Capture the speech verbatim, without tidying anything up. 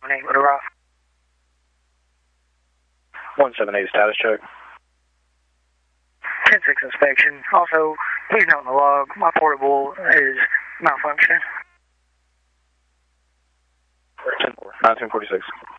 seven eight would arrive. one seven eight status check. ten six inspection. Also, please note in the log, my portable is malfunctioning. nineteen forty-six.